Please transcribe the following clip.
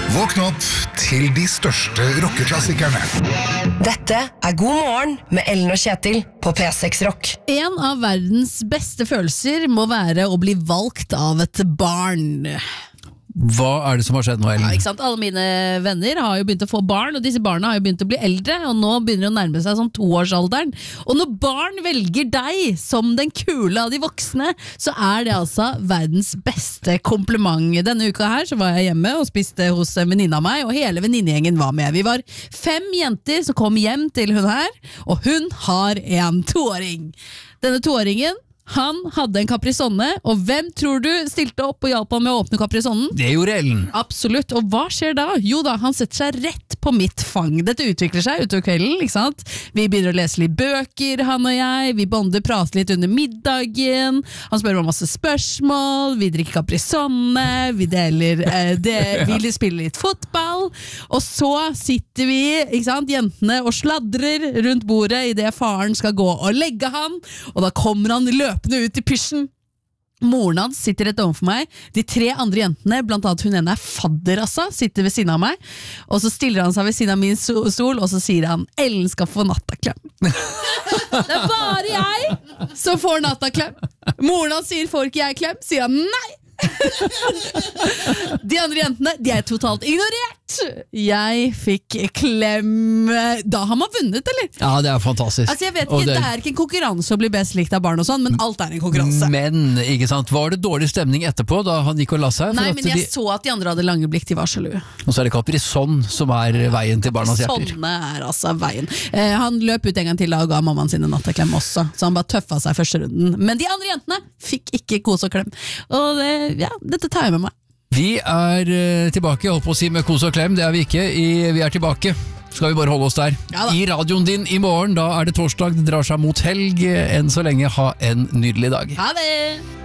Våkn opp til de største rockeklassikerne. Dette God morgen med Ellen og Kjetil på P6 Rock. En av verdens beste følelser må være å bli valgt av et barn. Hva det som har skjedd nå, Ellen? Ja, ikke sant? Alle mine venner har jo begynt å få barn, og disse barna har jo begynt å bli eldre, og nå begynner det å nærme seg sånn 2-årsalderen. Og når barn velger deg som den kule av de voksne, så det altså verdens beste kompliment. Denne uka her så var jeg hjemme og spiste hos en venninne av meg, og hele venninnegjengen var med. Vi var 5 jenter som kom hjem til hun her, og hun har en 2-åring. Denne 2-åringen, han hadde en Capri-Sonne, og hvem tror du stilte opp og hjalp han med å åpne Capri-Sonnen? Det gjorde Ellen. Absolutt, og hva skjer da? Jo da, han setter seg rett på mitt fang. Dette utvikler seg utover kvelden, ikke sant? Vi begynner å lese litt bøker, han og jeg, vi bonder, prater litt under middagen, han spør om masse spørsmål, vi drikker Capri-Sonne, vi vi spiller litt fotball, og så sitter vi, ikke sant, jentene og sladrer rundt bordet i det faren skal gå og legge han, og da kommer han løpende ut i pysjen. Moren hans sitter rett overfor meg. De 3 andre jentene, blant annet hun ene fadder altså, sitter ved siden av meg. Og så stiller han seg ved siden av min stol, og så sier han, Ellen skal få nattaklem. Det bare jeg som får nattaklem. Moren hans sier, får ikke jeg klem? Sier han, nei! De andre jentene, de totalt ignorert. Jeg fikk klem. Da har man vunnet, eller? Ja, det fantastisk. Altså jeg vet ikke, det ikke en konkurranse å bli best likt av barn og sånn, men alt en konkurranse. Men, ikke sant, var det dårlig stemning etterpå da han gikk og la seg? Nei, men jeg så at de andre hadde lange blikk, de var sjalu. Og så det Capri-Sonne som veien til barnas hjerter. Sånne altså veien. Han løp ut en gang til og ga mammaen sin en nattaklem også, så han bare tøffa seg første runden. Men de andre jentene fikk ikke kos og klem. Og dette tar jeg med meg. Vi tilbake, holdt på å si med kos og klem, det vi ikke. Vi tilbake. Skal vi bare holde oss der. Ja da. I radioen din i morgen, da det torsdag, det drar seg mot helg. Enn så lenge, ha en nydelig dag. Ha det!